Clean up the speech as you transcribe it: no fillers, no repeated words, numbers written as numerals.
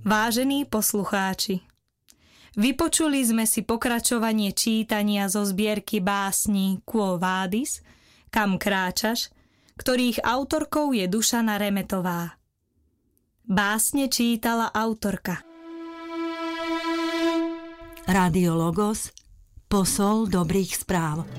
Vážení poslucháči, vypočuli sme si pokračovanie čítania zo zbierky básní Quo Vadis, Kam kráčaš, ktorých autorkou je Dušana Remetová. Básne čítala autorka. Rádio Logos, posol dobrých správ.